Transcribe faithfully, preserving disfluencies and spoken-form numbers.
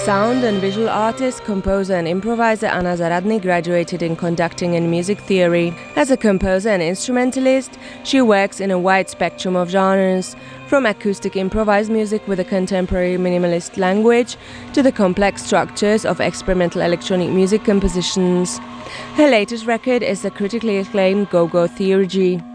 sound and visual artist, composer and improviser Anna Zaradny graduated in conducting and music theory. As a composer and instrumentalist, she works in a wide spectrum of genres, from acoustic improvised music with a contemporary minimalist language to the complex structures of experimental electronic music compositions. Her latest record is the critically acclaimed Go-Go Theurgy.